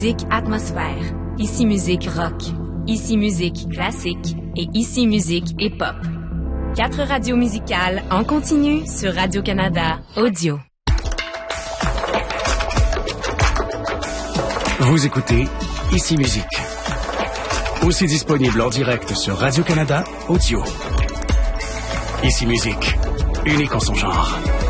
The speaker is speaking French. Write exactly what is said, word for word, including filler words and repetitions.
Musique atmosphère, ici musique rock, ici musique classique et ici musique hip-hop. Quatre radios musicales en continu sur Radio-Canada Audio. Vous écoutez Ici Musique. Aussi disponible en direct sur Radio-Canada Audio. Ici Musique, unique en son genre.